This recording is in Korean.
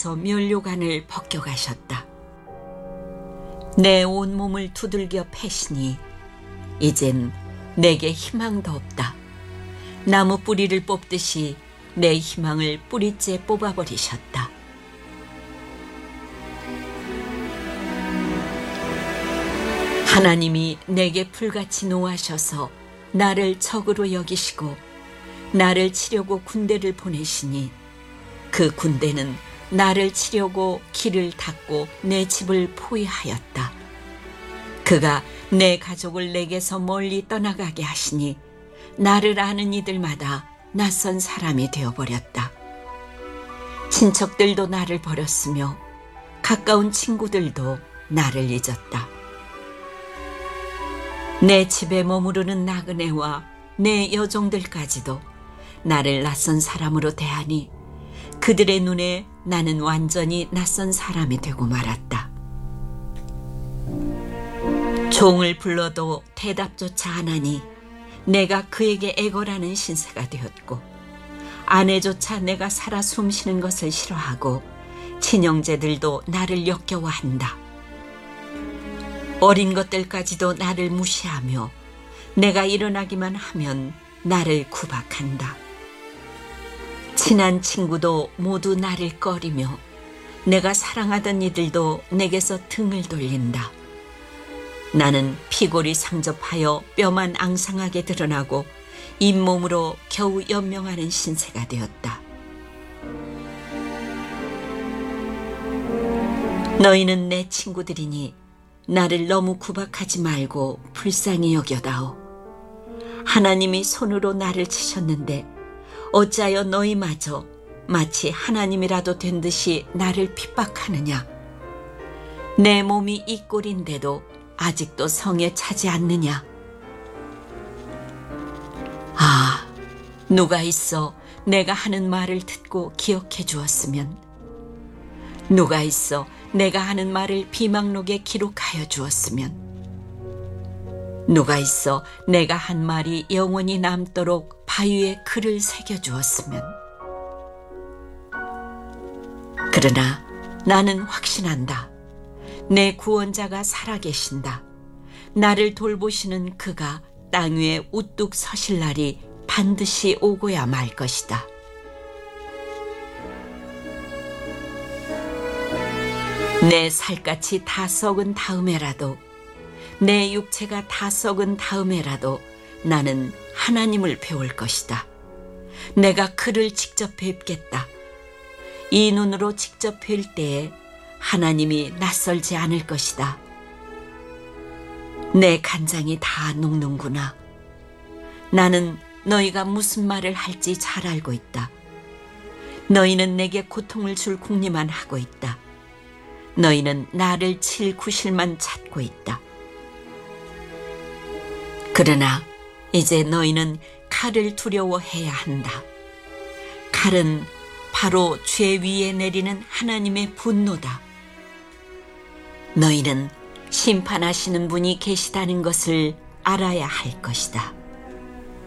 내게서 면류관을 벗겨가셨다. 내 온몸을 두들겨 패시니 이젠 내게 희망도 없다. 나무 뿌리를 뽑듯이 내 희망을 뿌리째 뽑아버리셨다. 하나님이 내게 풀같이 노하셔서 나를 적으로 여기시고 나를 치려고 군대를 보내시니 그 군대는 나를 치려고 길을 닫고 내 집을 포위하였다. 그가 내 가족을 내게서 멀리 떠나가게 하시니 나를 아는 이들마다 낯선 사람이 되어버렸다. 친척들도 나를 버렸으며 가까운 친구들도 나를 잊었다. 내 집에 머무르는 나그네와 내 여종들까지도 나를 낯선 사람으로 대하니 그들의 눈에 나는 완전히 낯선 사람이 되고 말았다. 종을 불러도 대답조차 안 하니 내가 그에게 애걸하는 신세가 되었고 아내조차 내가 살아 숨쉬는 것을 싫어하고 친형제들도 나를 역겨워한다. 어린 것들까지도 나를 무시하며 내가 일어나기만 하면 나를 구박한다. 친한 친구도 모두 나를 꺼리며 내가 사랑하던 이들도 내게서 등을 돌린다. 나는 피골이 상접하여 뼈만 앙상하게 드러나고 잇몸으로 겨우 연명하는 신세가 되었다. 너희는 내 친구들이니 나를 너무 구박하지 말고 불쌍히 여겨다오. 하나님이 손으로 나를 치셨는데 어찌하여 너희마저 마치 하나님이라도 된 듯이 나를 핍박하느냐. 내 몸이 이 꼴인데도 아직도 성에 차지 않느냐. 아, 누가 있어 내가 하는 말을 듣고 기억해 주었으면. 누가 있어 내가 하는 말을 비망록에 기록하여 주었으면. 누가 있어 내가 한 말이 영원히 남도록 바위에 글을 새겨주었으면. 그러나 나는 확신한다. 내 구원자가 살아계신다. 나를 돌보시는 그가 땅 위에 우뚝 서실 날이 반드시 오고야 말 것이다. 내 살갗이 다 썩은 다음에라도, 내 육체가 다 썩은 다음에라도 나는 하나님을 배울 것이다. 내가 그를 직접 뵙겠다. 이 눈으로 직접 뵐 때에 하나님이 낯설지 않을 것이다. 내 간장이 다 녹는구나. 나는 너희가 무슨 말을 할지 잘 알고 있다. 너희는 내게 고통을 줄 궁리만 하고 있다. 너희는 나를 칠 구실만 찾고 있다. 그러나 이제 너희는 칼을 두려워해야 한다. 칼은 바로 죄 위에 내리는 하나님의 분노다. 너희는 심판하시는 분이 계시다는 것을 알아야 할 것이다.